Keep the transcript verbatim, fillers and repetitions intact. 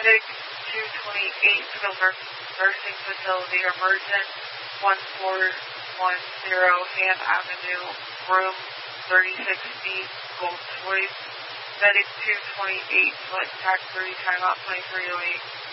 Medic two twenty-eight, Skilled Nursing Facility, Emergent one four one zero, Han Avenue, room thirty-six B, Gold Choice. Medic two twenty-eight, select tax three, timeout twenty-three oh eight.